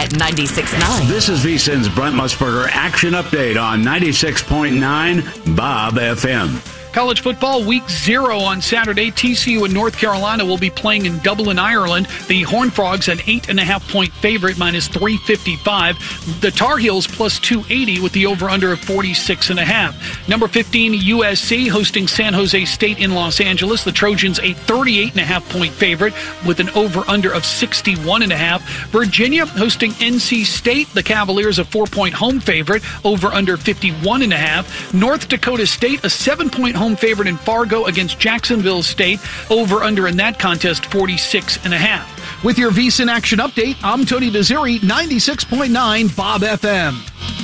at 96.9. This is VSiN's Brent Musburger Action Update on 96.9 Bob FM. College football week 0 on Saturday. TCU and North Carolina will be playing in Dublin, Ireland. The Horned Frogs an 8.5-point favorite, minus 355. The Tar Heels plus 280 with the over-under of 46.5. Number 15 USC hosting San Jose State in Los Angeles. The Trojans a 38.5-point favorite with an over-under of 61.5. Virginia hosting NC State. The Cavaliers a 4-point home favorite, over-under 51.5. North Dakota State a 7-point home favorite in Fargo against Jacksonville State. Over-under in that contest, 46.5. With your VSiN Action Update, I'm Tony Desiri, 96.9 Bob FM.